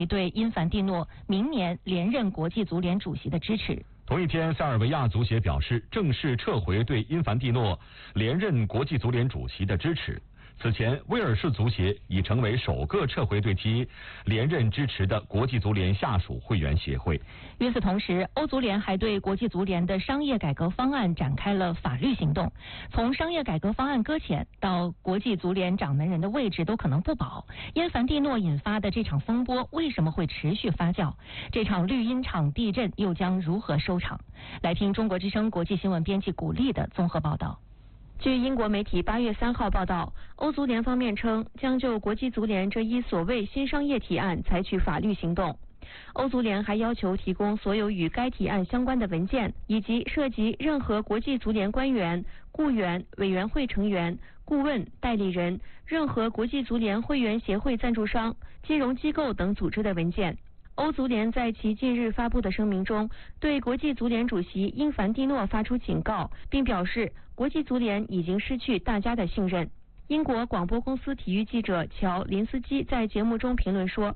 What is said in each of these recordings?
对因凡蒂诺明年连任国际足联主席的支持。 同一天，塞尔维亚足协表示正式撤回对因凡蒂诺连任国际足联主席的支持。此前，威尔士足协已成为首个撤回对其连任支持的国际足联下属会员协会。 与此同时，欧足联还对国际足联的商业改革方案展开了法律行动。从商业改革方案搁浅到国际足联掌门人的位置都可能不保，因凡蒂诺引发的这场风波为什么会持续发酵？这场绿茵场地震又将如何收场？来听中国之声国际新闻编辑古丽的综合报道。据英国媒体8月3号报道，欧足联方面称将就国际足联这一所谓新商业提案采取法律行动。欧足联还要求提供所有与该提案相关的文件，以及涉及任何国际足联官员、雇员、委员会成员、顾问、代理人、任何国际足联会员协会赞助商、金融机构等组织的文件。欧足联在其近日发布的声明中，对国际足联主席因凡蒂诺发出警告，并表示国际足联已经失去大家的信任。英国广播公司体育记者乔·林斯基在节目中评论说，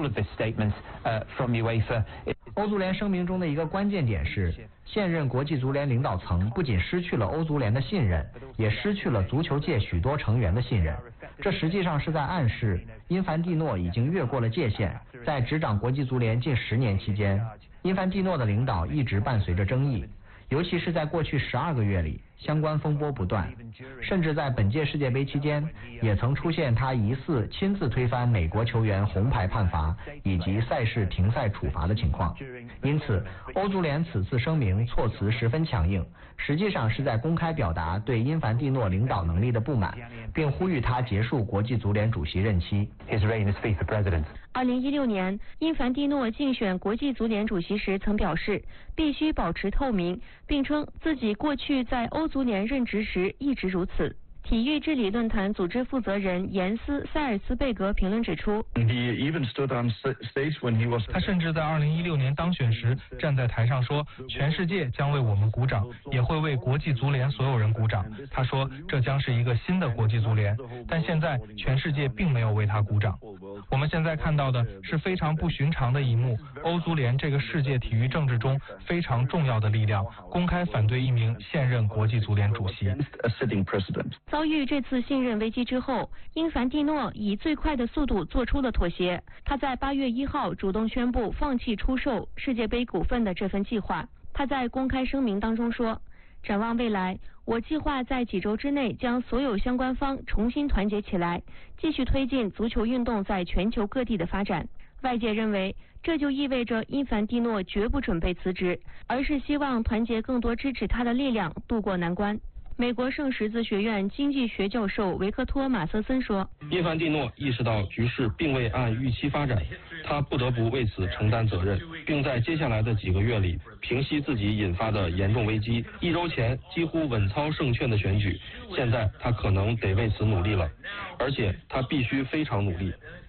欧足联声明中的一个关键点是，现任国际足联领导层不仅失去了欧足联的信任，也失去了足球界许多成员的信任。这实际上是在暗示因凡蒂诺已经越过了界限。在执掌国际足联近10年期间，因凡蒂诺的领导一直伴随着争议，尤其是在过去12个月里，相关风波不断，甚至在本届世界杯期间，也曾出现他疑似亲自推翻美国球员红牌判罚以及赛事停赛处罚的情况。因此，欧足联此次声明措辞十分强硬，实际上是在公开表达对因凡蒂诺领导能力的不满，并呼吁他结束国际足联主席任期。 2016年，因凡蒂诺竞选国际足联主席时曾表示，必须保持透明，并称自己过去在欧足联任职时一直如此。体育治理论坛组织负责人严斯·塞尔斯贝格评论指出， 他甚至在2016年当选时站在台上说，全世界将为我们鼓掌，也会为国际足联所有人鼓掌。他说这将是一个新的国际足联，但现在全世界并没有为他鼓掌。我们现在看到的是非常不寻常的一幕，欧足联这个世界体育政治中非常重要的力量公开反对一名现任国际足联主席。 遭遇这次信任危机之后，因凡蒂诺以最快的速度做出了妥协。他在8月1号主动宣布放弃出售世界杯股份的这份计划。他在公开声明当中说，展望未来，我计划在几周之内将所有相关方重新团结起来，继续推进足球运动在全球各地的发展。外界认为，这就意味着因凡蒂诺绝不准备辞职，而是希望团结更多支持他的力量，渡过难关。美国圣十字学院经济学教授维克托·马瑟森说， 因凡蒂诺意识到局势并未按预期发展，他不得不为此承担责任，并在接下来的几个月里平息自己引发的严重危机。1周前几乎稳操胜券的选举，现在他可能得为此努力了，而且他必须非常努力。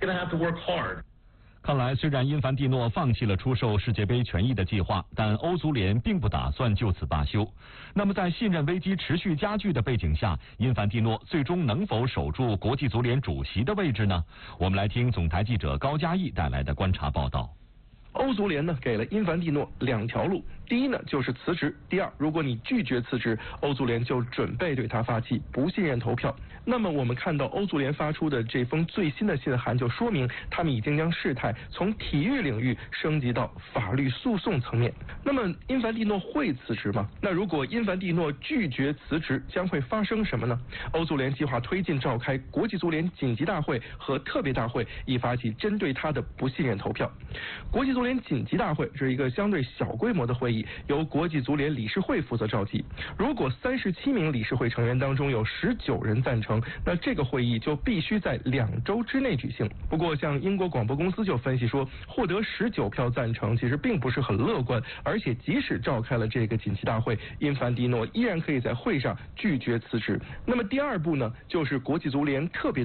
看来，虽然因凡蒂诺放弃了出售世界杯权益的计划，但欧足联并不打算就此罢休。那么，在信任危机持续加剧的背景下，因凡蒂诺最终能否守住国际足联主席的位置呢？我们来听总台记者高嘉毅带来的观察报道。 欧足联呢给了因凡蒂诺2条路，第一呢就是辞职，第二，如果你拒绝辞职，欧足联就准备对他发起不信任投票。那么我们看到欧足联发出的这封最新的信函，就说明他们已经将事态从体育领域升级到法律诉讼层面。那么因凡蒂诺会辞职吗？那如果因凡蒂诺拒绝辞职，将会发生什么呢？欧足联计划推进召开国际足联紧急大会和特别大会，以发起针对他的不信任投票。国际足联紧急大会是一个相对小规模的会议，由国际足联理事会负责召集。如果37名理事会成员当中有19人赞成，那这个会议就必须在2周之内举行。不过，像英国广播公司就分析说，获得19票赞成其实并不是很乐观，而且即使召开了这个紧急大会，因凡蒂诺依然可以在会上拒绝辞职。那么第二步呢，就是国际足联特别大会。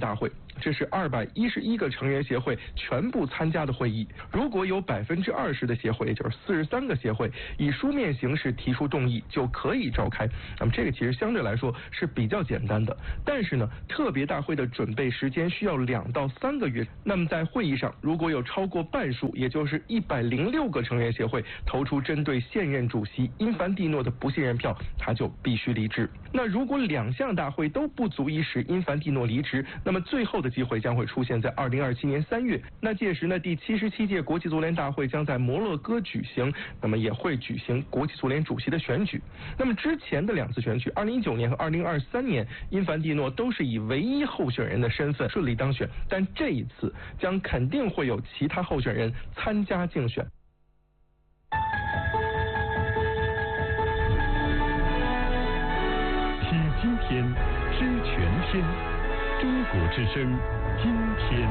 这是211个成员协会全部参加的会议。如果有20%的协会，也就是43个协会以书面形式提出动议，就可以召开。那么这个其实相对来说是比较简单的。但是呢，特别大会的准备时间需要2到3个月。那么在会议上，如果有超过半数，也就是106个成员协会投出针对现任主席因凡蒂诺的不信任票，他就必须离职。那如果2项大会都不足以使因凡蒂诺离职，那么最后的机会将会出现在2027年3月。那届时呢，第77届国际足联大会将在摩洛哥举行，那么也会举行国际足联主席的选举。那么之前的2次选举，2019年和2023年，因凡蒂诺都是以唯一候选人的身份顺利当选，但这一次将肯定会有其他候选人参加竞选。 听今天，知全天，中国之声，今天。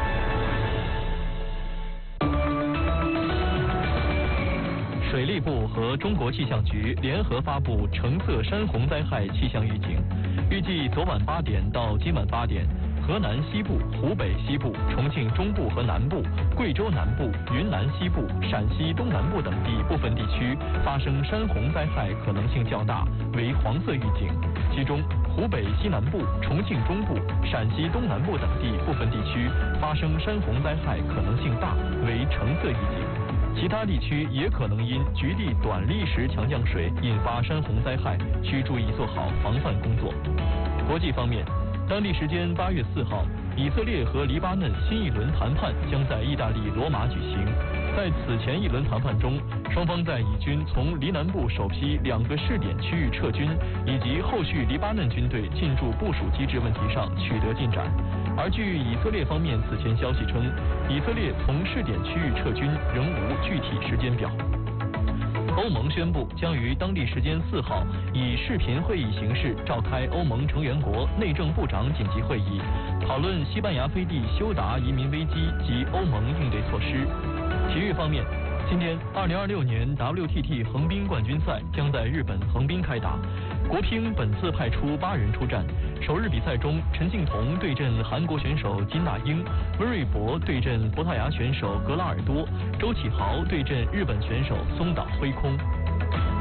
水利部和中国气象局联合发布橙色山洪灾害气象预警，预计昨晚8点到今晚8点，河南西部、湖北西部、重庆中部和南部、贵州南部、云南西部、陕西东南部等地部分地区发生山洪灾害可能性较大，为黄色预警。其中，湖北西南部、重庆中部、陕西东南部等地部分地区发生山洪灾害可能性大，为橙色预警。其他地区也可能因局地短历时强降水引发山洪灾害，需注意做好防范工作。国际方面，当地时间8月4号，以色列和黎巴嫩新一轮谈判将在意大利罗马举行。在此前一轮谈判中，双方在以军从黎南部首批2个试点区域撤军，以及后续黎巴嫩军队进驻部署机制问题上取得进展。而据以色列方面此前消息称，以色列从试点区域撤军仍无具体时间表。欧盟宣布将于当地时间4号以视频会议形式召开欧盟成员国内政部长紧急会议，讨论西班牙飞地休达移民危机及欧盟应对措施。体育方面，今天2026年 WTT 横滨冠军赛将在日本横滨开打。国乒本次派出8人出战，首日比赛中，陈靖童对阵韩国选手金娜英，温瑞博对阵葡萄牙选手格拉尔多，周启豪对阵日本选手松岛辉空。